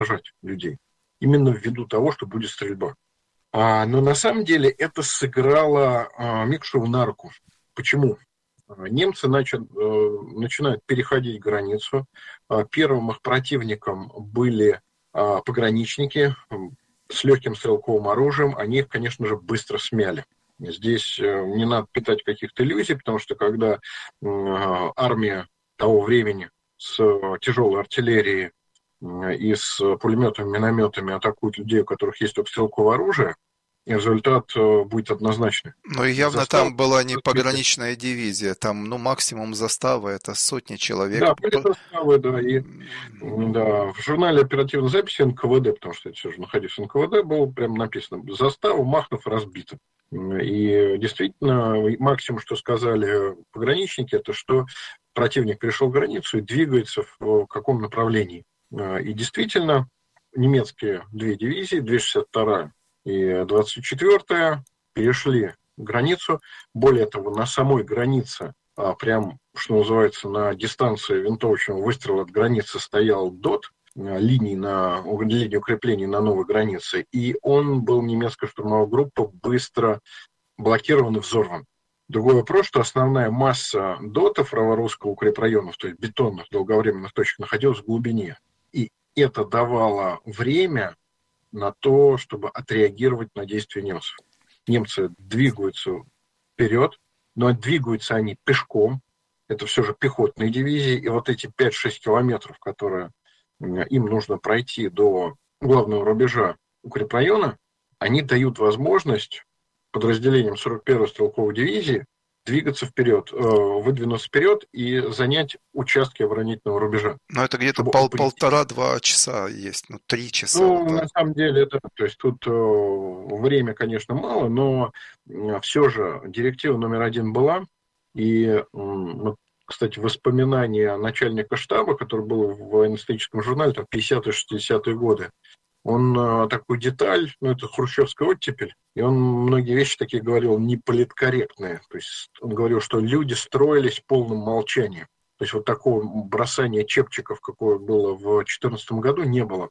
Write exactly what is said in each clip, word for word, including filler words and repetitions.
сажать людей. Именно ввиду того, что будет стрельба. А, но на самом деле это сыграло а, Микшеву на руку. Почему? А, Немцы начали, начинают переходить границу. А, Первым их противником были а, пограничники м, с легким стрелковым оружием. Они их, конечно же, быстро смяли. Здесь э, не надо питать каких-то иллюзий, потому что когда м, армия того времени с э, тяжелой артиллерией м, и с пулеметами, минометами атакуют людей, у которых есть только стрелковое оружие, и результат э, будет однозначный. Но и явно Застава там была не разбита. пограничная дивизия, там, ну, максимум застава, это сотни человек. Да, были П- заставы, да, и м, да, в журнале оперативной записи эн ка вэ дэ, потому что это все же находился в эн ка вэ дэ, было прям написано: застава Махнов разбита. М, И действительно, максимум, что сказали пограничники, это что противник перешел границу и двигается в каком направлении. А, И действительно, немецкие две дивизии, двести шестьдесят вторая и двадцать четвёртая, перешли границу. Более того, на самой границе, а, прям, что называется, на дистанции винтовочного выстрела от границы стоял ДОТ, а, линии, на, линии укреплений на новой границе, и он был, немецкая штурмовая группа, быстро блокирован и взорван. Другой вопрос, что основная масса дотов праворусского укрепрайонов, то есть бетонных долговременных точек, находилась в глубине. И это давало время на то, чтобы отреагировать на действия немцев. Немцы двигаются вперед, но двигаются они пешком. Это все же пехотные дивизии. И вот эти пять-шесть километров, которые им нужно пройти до главного рубежа укрепрайона, они дают возможность подразделениям сорок первой стрелковой дивизии двигаться вперед, выдвинуться вперед и занять участки оборонительного рубежа, Но это где-то чтобы пол- упредить. полтора-два часа есть, ну, три часа, вот Ну, так. на самом деле, да, то есть тут э, время, конечно, мало, но э, все же директива номер один была. И, м, вот, кстати, воспоминания начальника штаба, который был в военно-историческом журнале, там, пятидесятые-шестидесятые годы, он э, такую деталь, ну, это хрущевская оттепель, и он многие вещи такие говорил неполиткорректные. То есть он говорил, что люди строились в полном молчании. То есть вот такого бросания чепчиков, какое было в две тысячи четырнадцатом году, не было.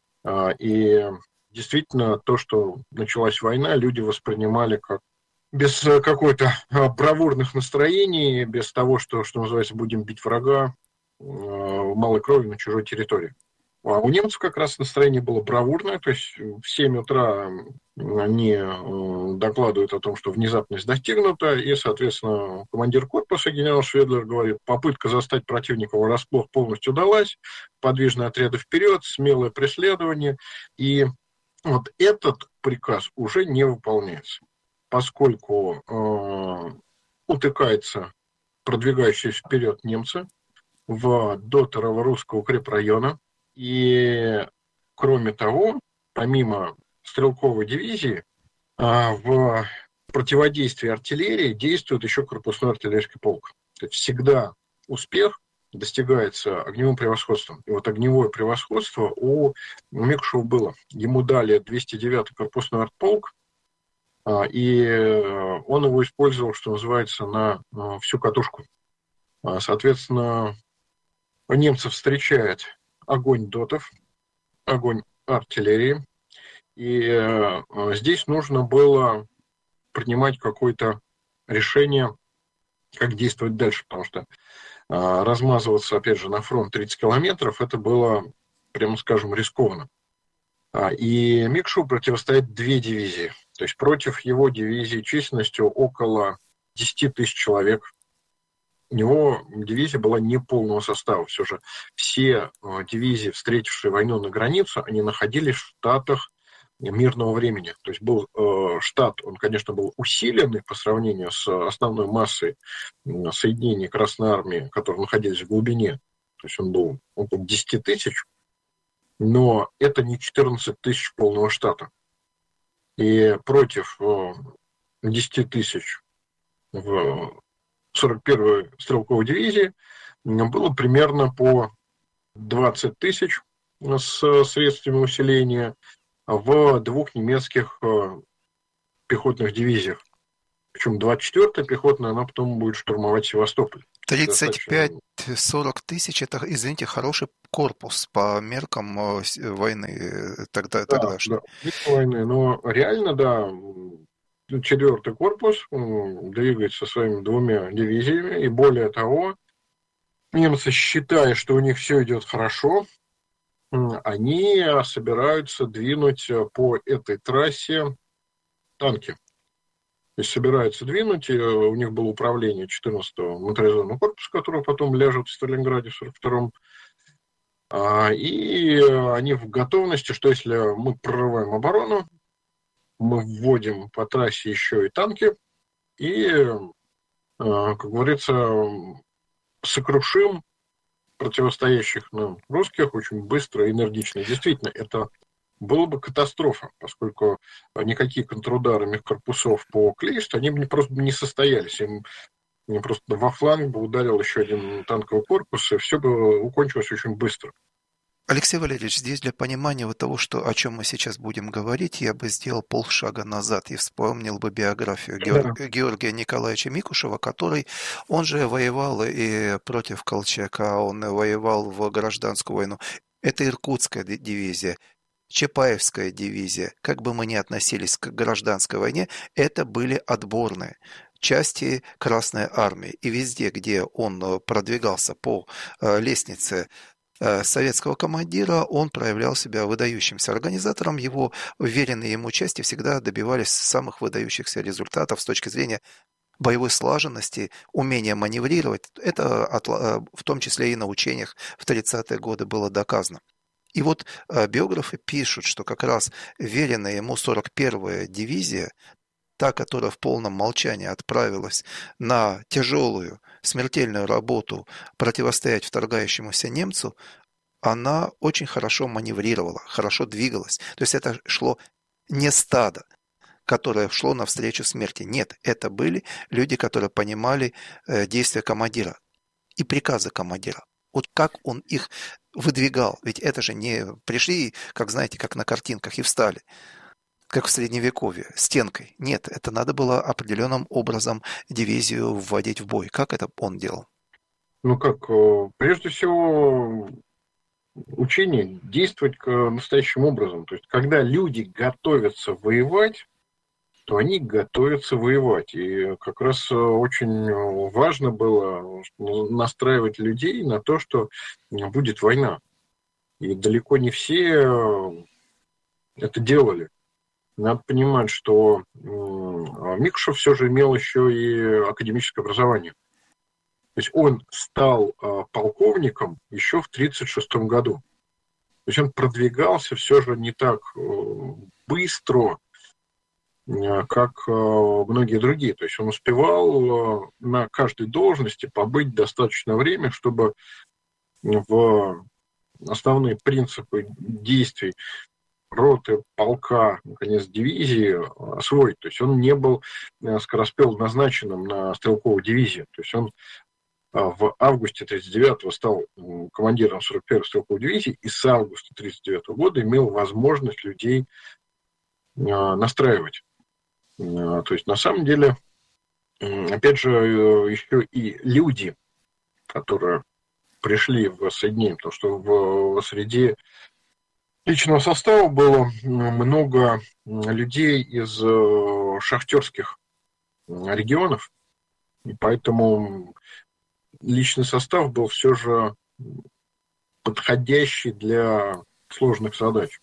А, И действительно, то, что началась война, люди воспринимали как без э, какой-то а, бравурных настроений, без того, что, что называется, будем бить врага э, малой кровью на чужой территории. А у немцев как раз настроение было бравурное, то есть в семь утра они э, докладывают о том, что внезапность достигнута, и, соответственно, командир корпуса генерал Шведлер говорит: попытка застать противника врасплох полностью удалась, подвижные отряды вперед, смелое преследование, и вот этот приказ уже не выполняется, поскольку э, утыкаются продвигающиеся вперед немцы в до русского укрепрайона. И, кроме того, помимо стрелковой дивизии, а, в противодействии артиллерии действует еще корпусной артиллерийский полк. То есть всегда успех достигается огневым превосходством. И вот огневое превосходство у Мекшева было. Ему дали двести девятый корпусной артполк, а, и э, он его использовал, что называется, на э, всю катушку. А, Соответственно, немцев встречает огонь дотов, огонь артиллерии. И э, здесь нужно было принимать какое-то решение, как действовать дальше, потому что э, размазываться, опять же, на фронт тридцать километров, это было, прямо скажем, рискованно. А, И Микшу противостоит две дивизии. То есть против его дивизии численностью около десять тысяч человек. У него дивизия была не полного состава. Все же все э, дивизии, встретившие войну на границу, они находились в штатах мирного времени. То есть был э, штат, он, конечно, был усиленный по сравнению с основной массой э, соединений Красной Армии, которые находились в глубине. То есть он был около десять тысяч, но это не четырнадцать тысяч полного штата. И против э, десять тысяч в сорок первой стрелковой дивизии было примерно по двадцать тысяч с средствами усиления в двух немецких э, пехотных дивизиях. Причем двадцать четвёртая пехотная, она потом будет штурмовать Севастополь. тридцать достаточно... пять сорок тысяч, это, извините, хороший корпус по меркам э, с- войны э, тогда, Да, да, тогдашней. видно войны, но реально, да, четвертый корпус м, двигается своими двумя дивизиями, и более того, немцы, считая, что у них все идет хорошо, м, они собираются двинуть э, по этой трассе танки. То есть собираются двинуть, и э, у них было управление четырнадцатого моторизованного корпуса, который потом ляжет в Сталинграде в сорок втором. А, И э, они в готовности, что если мы прорываем оборону, мы вводим по трассе еще и танки, и, э, как говорится, сокрушим противостоящих нам русских очень быстро и энергично. Действительно, это была бы катастрофа, поскольку никакие контрудары мехкорпусов по Клейсту, они бы не, просто не состоялись. Им не просто во фланг бы ударил еще один танковый корпус, и все бы укончилось очень быстро. Алексей Валерьевич, здесь для понимания вот того, что, о чем мы сейчас будем говорить, я бы сделал полшага назад и вспомнил бы биографию Геор- Да. Георгия Николаевича Микушева, который, он же воевал и против Колчака, он воевал в гражданскую войну. Это Иркутская ди- дивизия, Чапаевская дивизия. Как бы мы ни относились к гражданской войне, это были отборные части Красной Армии. И везде, где он э, продвигался по э, лестнице э, советского командира, он проявлял себя выдающимся организатором. Его уверенные ему части всегда добивались самых выдающихся результатов с точки зрения боевой слаженности, умения маневрировать. Это отла- э, в том числе и на учениях в тридцатые годы было доказано. И вот э, биографы пишут, что как раз веренная ему сорок первая дивизия, та, которая в полном молчании отправилась на тяжелую смертельную работу противостоять вторгающемуся немцу, она очень хорошо маневрировала, хорошо двигалась. То есть это шло не стадо, которое шло навстречу смерти. Нет, это были люди, которые понимали э, действия командира и приказы командира. Вот как он их выдвигал. Ведь это же не пришли, как знаете, как на картинках и встали, как в Средневековье, стенкой. Нет, это надо было определенным образом дивизию вводить в бой. Как это он делал? Ну как, э, прежде всего, учение действовать к настоящим образом. То есть, когда люди готовятся воевать, то они готовятся воевать. И как раз э, очень важно было настраивать людей на то, что будет война. И далеко не все э, это делали. Надо понимать, что Микушев все же имел еще и академическое образование. То есть он стал э, полковником еще в тысяча девятьсот тридцать шестом году. То есть он продвигался все же не так э, быстро, э, как э, многие другие. То есть он успевал э, на каждой должности побыть достаточно время, чтобы в основные принципы действий роты, полка, наконец, дивизии освоить. То есть он не был э, скороспел назначенным на стрелковую дивизию. То есть он а, в августе тридцать девятого стал командиром сорок первой стрелковой дивизии и с августа тридцать девятого года имел возможность людей а, настраивать. А, То есть на самом деле, опять же, э, еще и люди, которые пришли в соединение, потому что в среди личного состава было много людей из э, шахтерских регионов, и поэтому личный состав был все же подходящий для сложных задач,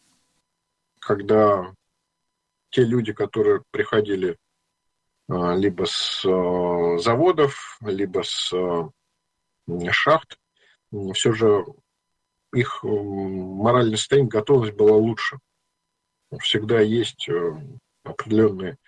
когда те люди, которые приходили а, либо с а, заводов, либо с а, шахт, все же их моральное состояние, готовность была лучше. Всегда есть э, определенные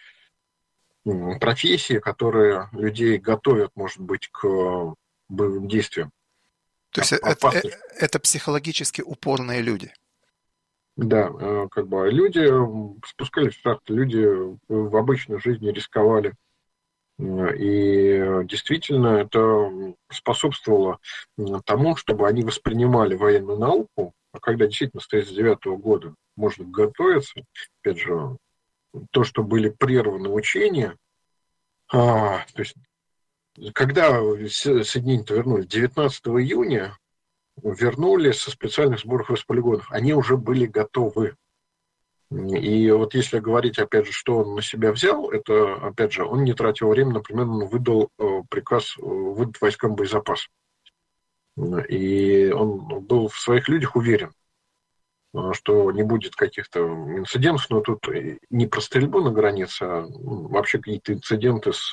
профессии, которые людей готовят, может быть, к боевым действиям. То есть это, э, Опасность. это психологически упорные люди. Да, э, как бы люди спускались в шахты, люди в обычной жизни рисковали. И действительно это способствовало тому, чтобы они воспринимали военную науку, а когда действительно с тридцать девятого года можно готовиться, опять же, то, что были прерваны учения, а, то есть Когда соединения вернулись? девятнадцатого июня вернули со специальных сборов из полигонов. Они уже были готовы. И вот если говорить, опять же, что он на себя взял, это, опять же, он не тратил время, например, он выдал приказ выдать войскам боезапас. И он был в своих людях уверен, что не будет каких-то инцидентов, но тут не про стрельбу на границе, а вообще какие-то инциденты с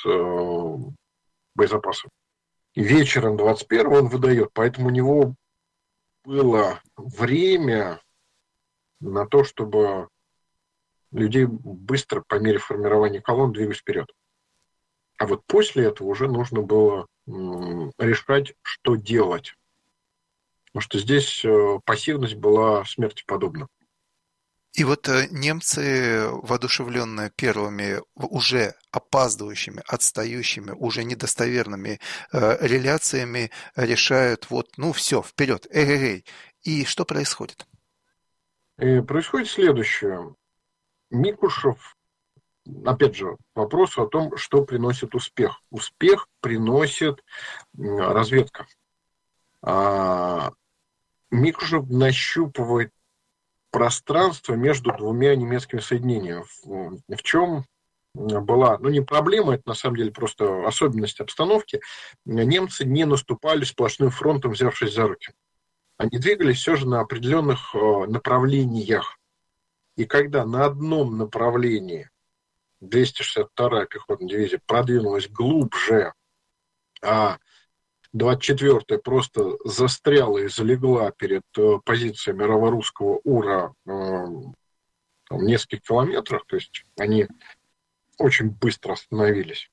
боезапасом. И вечером двадцать первого он выдает, поэтому у него было время на то, чтобы людей быстро, по мере формирования колонн, двигать вперед. А вот после этого уже нужно было решать, что делать. Потому что здесь пассивность была смерти подобна. И вот немцы, воодушевленные первыми уже опаздывающими, отстающими, уже недостоверными э, реляциями, решают вот, ну все, вперед, эй-эй-эй. И что происходит? И происходит следующее. Микушев, опять же, вопрос о том, что приносит успех. Успех приносит разведка. А Микушев нащупывает пространство между двумя немецкими соединениями. В, в чем была, ну не проблема, это на самом деле просто особенность обстановки. Немцы не наступали сплошным фронтом, взявшись за руки. Они двигались все же на определенных направлениях. И когда на одном направлении двести шестьдесят вторая пехотная дивизия продвинулась глубже, а двадцать четвёртая просто застряла и залегла перед позициями Новорусского УРА э, в нескольких километрах, то есть они очень быстро остановились.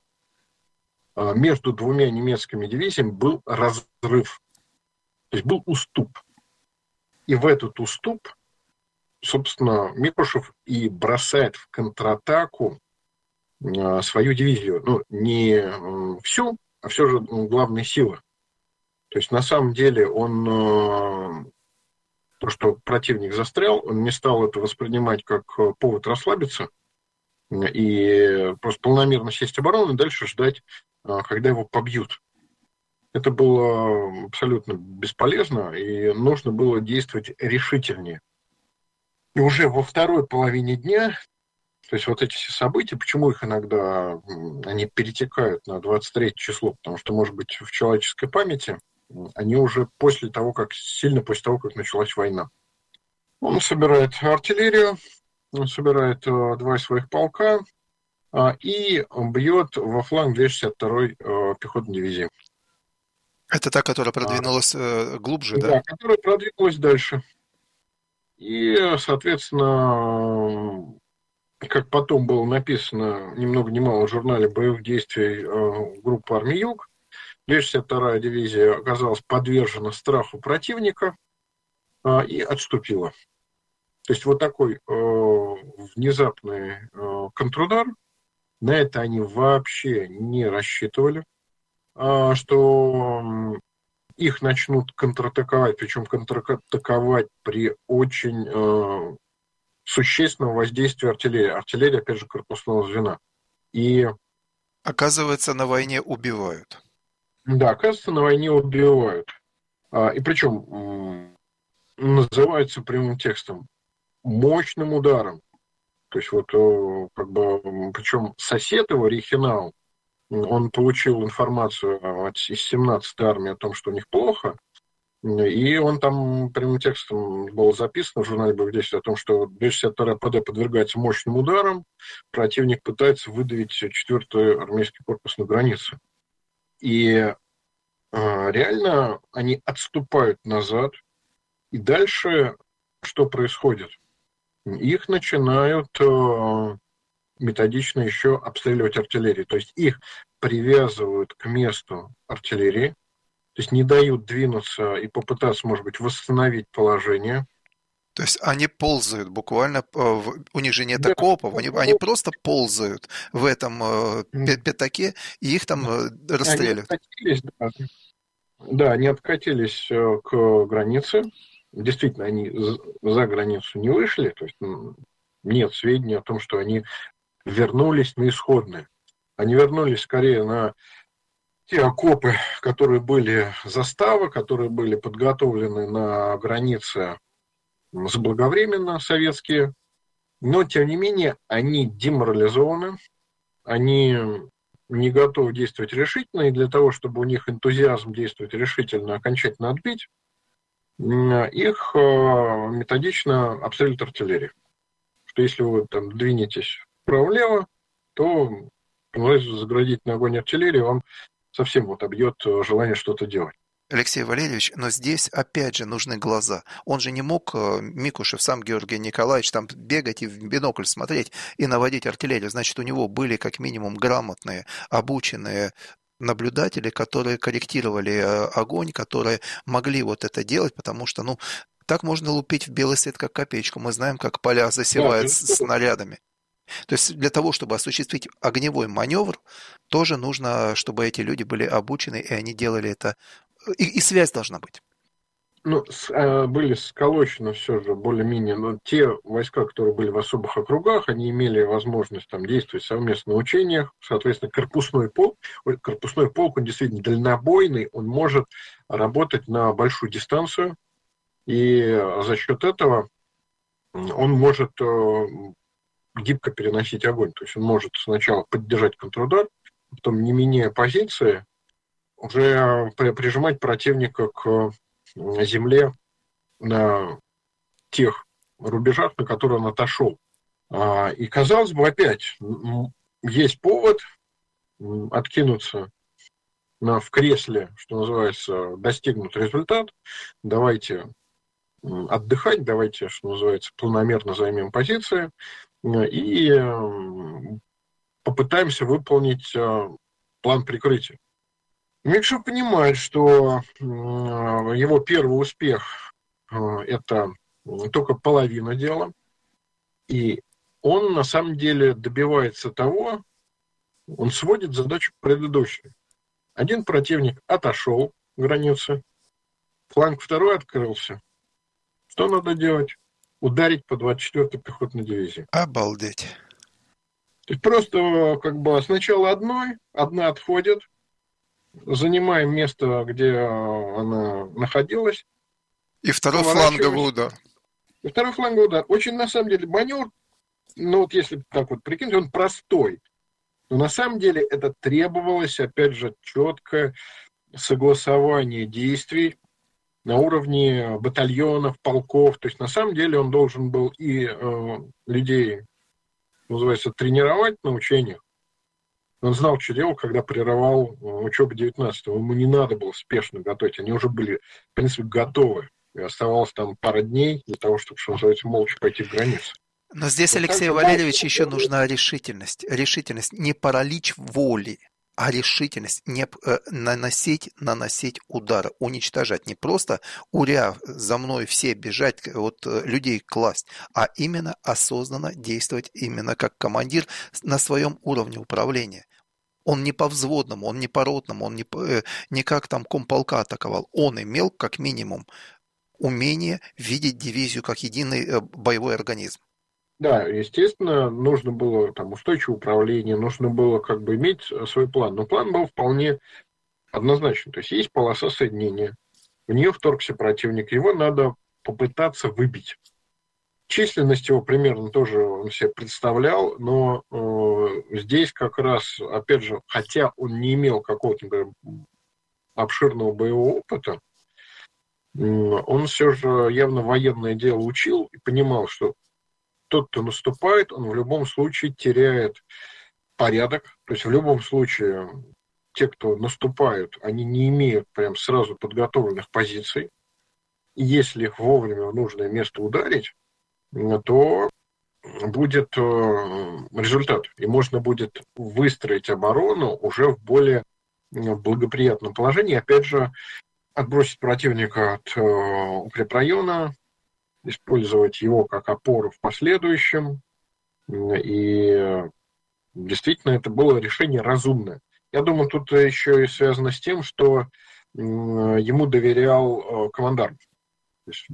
Между двумя немецкими дивизиями был разрыв, то есть был уступ. И в этот уступ, собственно, Микушев и бросает в контратаку свою дивизию. Ну, не всю, а все же главные силы. То есть, на самом деле, он, то, что противник застрял, он не стал это воспринимать как повод расслабиться и просто полномерно сесть в оборону и дальше ждать, когда его побьют. Это было абсолютно бесполезно, и нужно было действовать решительнее. И уже во второй половине дня, то есть вот эти все события, почему их иногда, они перетекают на двадцать третье число, потому что, может быть, в человеческой памяти они уже после того, как, сильно после того, как началась война. Он собирает артиллерию, он собирает два своих полка и бьет во фланг двести шестьдесят второй пехотной дивизии. Это та, которая продвинулась а, глубже, да? Да, которая продвинулась дальше. И, соответственно, как потом было написано ни много ни мало в журнале боевых действий группы армии Юг, двести шестьдесят вторая дивизия оказалась подвержена страху противника и отступила. То есть вот такой внезапный контрудар, на это они вообще не рассчитывали, что их начнут контратаковать, причем контратаковать при очень э, существенном воздействии артиллерии. Артиллерия, опять же, корпусного звена. И, оказывается, на войне убивают. Да, оказывается, на войне убивают. А, и причем м, называется прямым текстом мощным ударом. То есть вот э, как бы, причем сосед его, Рейхенау, он получил информацию из семнадцатой армии о том, что у них плохо, и он там прямым текстом было записано в журнале боевых действий о том, что двести шестьдесят вторая ПД подвергается мощным ударам, противник пытается выдавить четвёртый армейский корпус на границу. И э, реально они отступают назад, и дальше что происходит? Их начинают э, методично еще обстреливать артиллерией. То есть их привязывают к месту артиллерии, то есть не дают двинуться и попытаться, может быть, восстановить положение. То есть они ползают буквально, у них же нет да, окопов, они, они просто ползают в этом э, пятаке, и их там э, расстреливают. Они откатились, да. да, они откатились к границе. Действительно, они за границу не вышли, то есть нет сведений о том, что они вернулись на исходные. Они вернулись скорее на те окопы, которые были заставы, которые были подготовлены на границе заблаговременно, советские, но, тем не менее, они деморализованы, они не готовы действовать решительно, и для того, чтобы у них энтузиазм действовать решительно, окончательно отбить, их методично обстреливает артиллерия. Что если вы там двинетесь вправо-влево, то заградительный огонь артиллерии вам совсем вот обьет желание что-то делать. Алексей Валерьевич, но здесь опять же нужны глаза. Он же не мог, Микушев, сам Георгий Николаевич, там бегать и в бинокль смотреть и наводить артиллерию. Значит, у него были как минимум грамотные, обученные наблюдатели, которые корректировали огонь, которые могли вот это делать, потому что, ну, так можно лупить в белый свет, как копеечку. Мы знаем, как поля засевают да, снарядами. То есть для того, чтобы осуществить огневой маневр, тоже нужно, чтобы эти люди были обучены, и они делали это. И, и связь должна быть. Ну, с, э, были сколочены все же более-менее, но те войска, которые были в особых округах, они имели возможность там действовать совместно на учениях, соответственно, корпусной полк, корпусной полк, он действительно дальнобойный, он может работать на большую дистанцию, и за счет этого он может э, гибко переносить огонь, то есть он может сначала поддержать контрудар, потом, не меняя позиции, уже прижимать противника к земле на тех рубежах, на которые он отошел. И, казалось бы, опять есть повод откинуться на, в кресле, что называется, достигнут результат. Давайте отдыхать, давайте, что называется, планомерно займем позиции и попытаемся выполнить план прикрытия. Микушев понимает, что его первый успех – это только половина дела, и он на самом деле добивается того, он сводит задачу к предыдущей. Один противник отошел к границе, фланг второй открылся. Что надо делать? Ударить по двадцать четвёртой пехотной дивизии. Обалдеть. То есть просто как бы сначала одной, одна отходит, занимаем место, где она находилась. И второй фланговый удар. И второй фланговый удар. Очень, на самом деле, маневр, ну вот если так вот прикинуть, он простой. Но на самом деле это требовалось, опять же, четкое согласование действий на уровне батальонов, полков. То есть, на самом деле, он должен был и э, людей, называется, тренировать на учениях. Он знал, что делал, когда прерывал учебу девятнадцатого. Ему не надо было спешно готовить. Они уже были, в принципе, готовы. И оставалось там пара дней для того, чтобы, что называется, молча пойти к границе. Но здесь, Алексей Валерьевич, еще нужна решительность. Решительность, не паралич воли, а решительность не наносить, наносить удары, уничтожать. Не просто уря за мной все бежать, вот людей класть, а именно осознанно действовать именно как командир на своем уровне управления. Он не по взводному, он не по ротному, он не, не как там комполка атаковал. Он имел как минимум умение видеть дивизию как единый боевой организм. Да, естественно, нужно было там устойчивое управление, нужно было как бы иметь свой план. Но план был вполне однозначен. То есть есть полоса соединения, в нее вторгся противник, его надо попытаться выбить. Численность его примерно тоже он себе представлял, но э, здесь как раз, опять же, хотя он не имел какого-то, например, обширного боевого опыта, э, он все же явно военное дело учил и понимал, что тот, кто наступает, он в любом случае теряет порядок. То есть в любом случае те, кто наступают, они не имеют прям сразу подготовленных позиций. И если их вовремя в нужное место ударить, то будет результат. И можно будет выстроить оборону уже в более благоприятном положении. Опять же, отбросить противника от укрепрайона, использовать его как опору в последующем. И действительно это было решение разумное. Я думаю, тут еще и связано с тем, что ему доверял командарм. То есть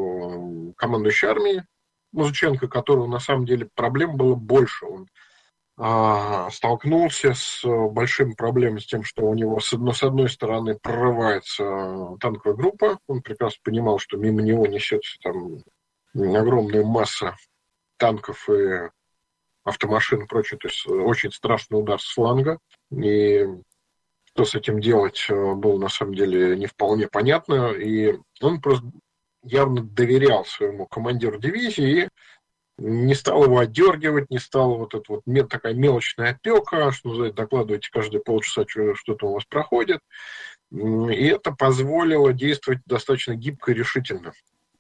был командующий армией Музыченко, которого на самом деле проблем было больше. Он а, столкнулся с большими проблемами, с тем, что у него с одной, с одной стороны прорывается танковая группа. Он прекрасно понимал, что мимо него несется там огромная масса танков и автомашин и прочее. То есть очень страшный удар с фланга. И что с этим делать, было на самом деле не вполне понятно. И он просто явно доверял своему командиру дивизии и не стал его отдергивать, не стал вот эта вот такая мелочная опека, что называется, докладывайте каждые полчаса, что, что-то у вас проходит. И это позволило действовать достаточно гибко и решительно.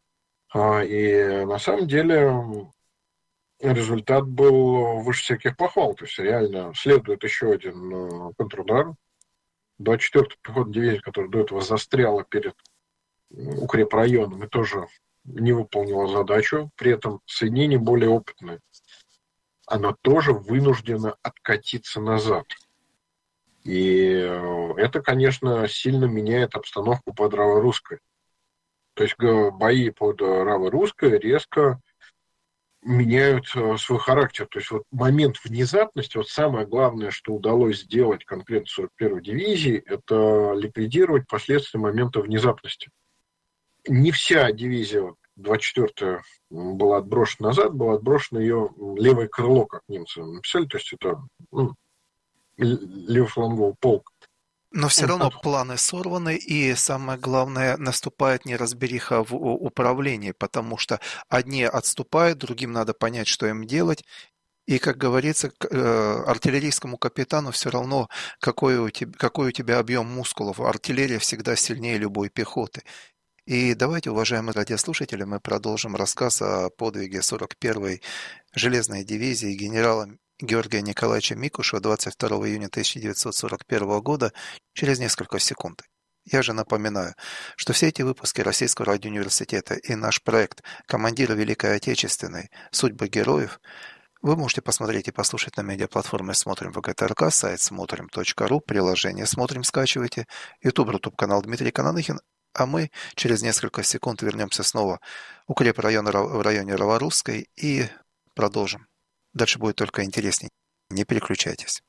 И на самом деле результат был выше всяких похвал. То есть реально следует еще один контрудар. двадцать четвёртая пехотная дивизия, которая до этого застряла перед укрепрайоном и тоже не выполнила задачу. При этом соединение более опытное. Оно тоже вынуждено откатиться назад. И это, конечно, сильно меняет обстановку под Раво-Русской. То есть бои под Раво-Русской резко меняют свой характер. То есть вот момент внезапности, вот самое главное, что удалось сделать конкретно сорок первой дивизии, это ликвидировать последствия момента внезапности. Не вся дивизия двадцать четвёртая была отброшена назад, было отброшено ее левое крыло, как немцы написали, то есть это ну, левофланговый полк. Но все равно планы сорваны, и самое главное, наступает неразбериха в управлении, потому что одни отступают, другим надо понять, что им делать. И, как говорится, артиллерийскому капитану все равно, какой у тебя, какой у тебя объем мускулов. Артиллерия всегда сильнее любой пехоты. И давайте, уважаемые радиослушатели, мы продолжим рассказ о подвиге сорок первой железной дивизии генерала Георгия Николаевича Микушева двадцать второго июня тысяча девятьсот сорок первого года через несколько секунд. Я же напоминаю, что все эти выпуски Российского радиоуниверситета и наш проект «Командиры Великой Отечественной. Судьбы героев» вы можете посмотреть и послушать на медиаплатформе «Смотрим ВГТРК», сайт смотрим точка ру, приложение «Смотрим» скачивайте, YouTube, Рутуб-канал Дмитрий Кананыхин, а мы через несколько секунд вернемся снова в укрепрайон в районе Раворусской и продолжим. Дальше будет только интересней. Не переключайтесь.